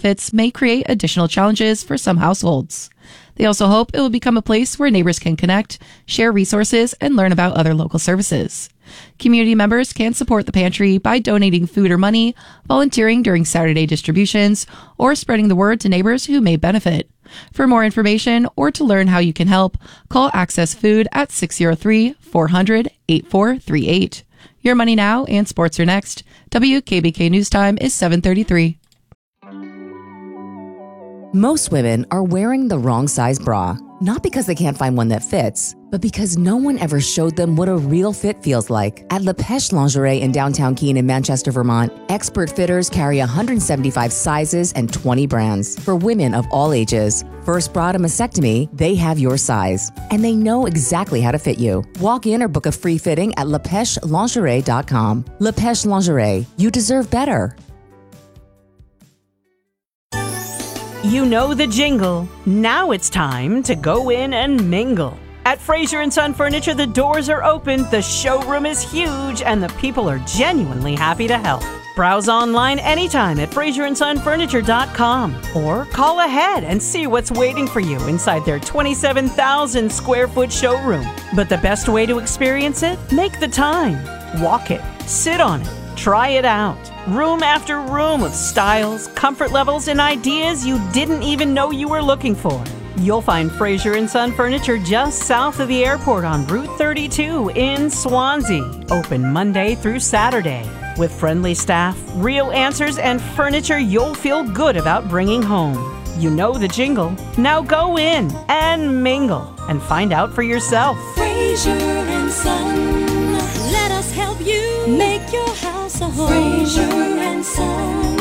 benefits may create additional challenges for some households. They also hope it will become a place where neighbors can connect, share resources, and learn about other local services. Community members can support the pantry by donating food or money, volunteering during Saturday distributions, or spreading the word to neighbors who may benefit. For more information or to learn how you can help, call Access Food at 603-400-8438. Your Money Now and Sports are next. WKBK News Time is 7:33. Most women are wearing the wrong size bra, not because they can't find one that fits, but because no one ever showed them what a real fit feels like. At Le Pêche Lingerie in downtown Keene in Manchester, Vermont, expert fitters carry 175 sizes and 20 brands for women of all ages. First bra to mastectomy, they have your size, and they know exactly how to fit you. Walk in or book a free fitting at lepêchelingerie.com. Le Pêche Lingerie, you deserve better. You know the jingle. Now it's time to go in and mingle. At Fraser & Son Furniture, the doors are open, the showroom is huge, and the people are genuinely happy to help. Browse online anytime at FraserandSonFurniture.com or call ahead and see what's waiting for you inside their 27,000 square foot showroom. But the best way to experience it? Make the time. Walk it. Sit on it. Try it out. Room after room of styles, comfort levels, and ideas you didn't even know you were looking for. You'll find Fraser & Son Furniture just south of the airport on Route 32 in Swansea. Open Monday through Saturday. With friendly staff, real answers, and furniture you'll feel good about bringing home. You know the jingle. Now go in and mingle and find out for yourself. Fraser & Son, let us help you make your house a home. Fraser & Son.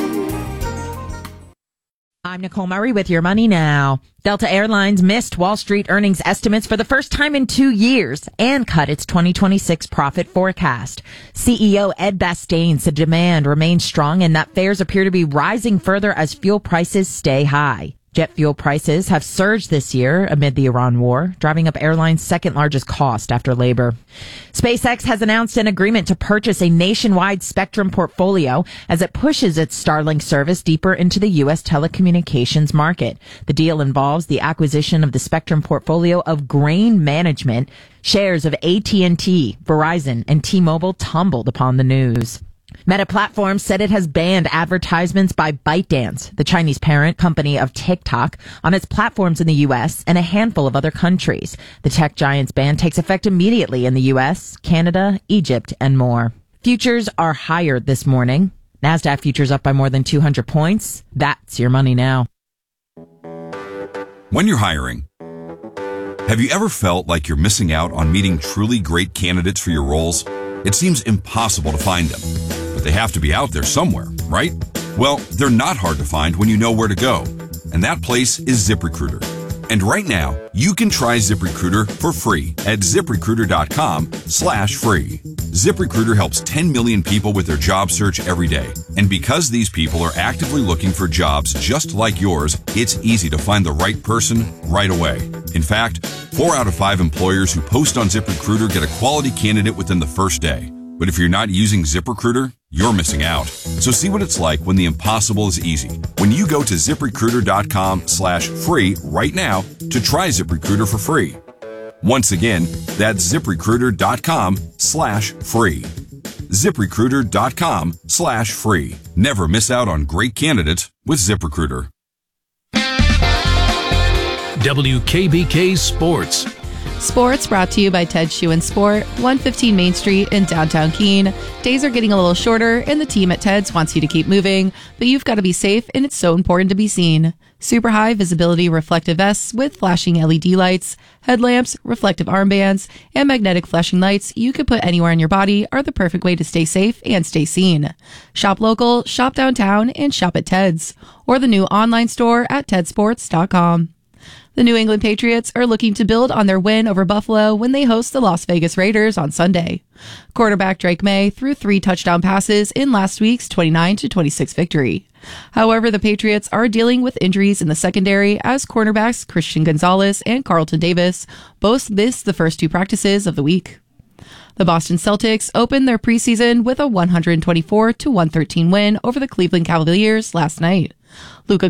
I'm Nicole Murray with Your Money Now. Delta Airlines missed Wall Street earnings estimates for the first time in 2 years and cut its 2026 profit forecast. CEO Ed Bastian said demand remains strong and that fares appear to be rising further as fuel prices stay high. Jet fuel prices have surged this year amid the Iran war, driving up airlines' second largest cost after labor. SpaceX has announced an agreement to purchase a nationwide spectrum portfolio as it pushes its Starlink service deeper into the U.S. telecommunications market. The deal involves the acquisition of the spectrum portfolio of Grain Management. Shares of AT&T, Verizon, and T-Mobile tumbled upon the news. Meta Platforms said it has banned advertisements by ByteDance, the Chinese parent company of TikTok, on its platforms in the U.S. and a handful of other countries. The tech giant's ban takes effect immediately in the U.S., Canada, Egypt, and more. Futures are higher this morning. NASDAQ futures up by more than 200 points. That's Your Money Now. When you're hiring, have you ever felt like you're missing out on meeting truly great candidates for your roles? It seems impossible to find them. But they have to be out there somewhere, right? Well, they're not hard to find when you know where to go. And that place is ZipRecruiter. And right now, you can try ZipRecruiter for free at ZipRecruiter.com/free. ZipRecruiter helps 10 million people with their job search every day. And because these people are actively looking for jobs just like yours, it's easy to find the right person right away. In fact, 4 out of 5 employers who post on ZipRecruiter get a quality candidate within the first day. But if you're not using ZipRecruiter, you're missing out. So see what it's like when the impossible is easy. When you go to ZipRecruiter.com/free right now to try ZipRecruiter for free. Once again, that's ZipRecruiter.com/free. ZipRecruiter.com/free. Never miss out on great candidates with ZipRecruiter. WKBK Sports. Sports brought to you by Ted Shoe and Sport, 115 Main Street in downtown Keene. Days are getting a little shorter, and the team at Ted's wants you to keep moving, but you've got to be safe, and it's so important to be seen. Super high visibility reflective vests with flashing LED lights, headlamps, reflective armbands, and magnetic flashing lights you could put anywhere on your body are the perfect way to stay safe and stay seen. Shop local, shop downtown, and shop at Ted's, or the new online store at tedsports.com. The New England Patriots are looking to build on their win over Buffalo when they host the Las Vegas Raiders on Sunday. Quarterback Drake May threw 3 touchdown passes in last week's 29-26 victory. However, the Patriots are dealing with injuries in the secondary as cornerbacks Christian Gonzalez and Carlton Davis both missed the first 2 practices of the week. The Boston Celtics opened their preseason with a 124-113 win over the Cleveland Cavaliers last night. Luka